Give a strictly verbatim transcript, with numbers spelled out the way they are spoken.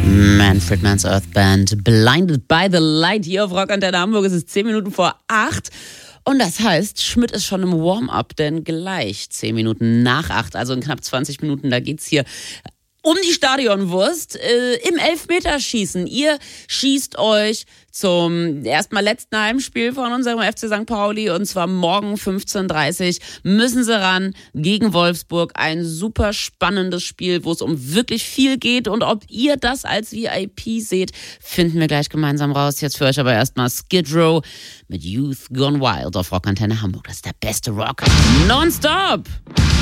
Manfred Mann's Earth Band, Blinded by the Light hier auf Rockantenne Hamburg. Es ist zehn Minuten vor acht. Und das heißt, Schmidt ist schon im Warm-up, denn gleich zehn Minuten nach acht, also in knapp zwanzig Minuten, da geht's hier um die Stadionwurst äh, im Elfmeterschießen. Ihr schießt euch zum erstmal letzten Heimspiel von unserem F C Sankt Pauli, und zwar morgen fünfzehn Uhr dreißig müssen sie ran gegen Wolfsburg. Ein super spannendes Spiel, wo es um wirklich viel geht, und ob ihr das als V I P seht, finden wir gleich gemeinsam raus. Jetzt für euch aber erstmal Skid Row mit Youth Gone Wild auf Rockantenne Hamburg. Das ist der beste Rock nonstop.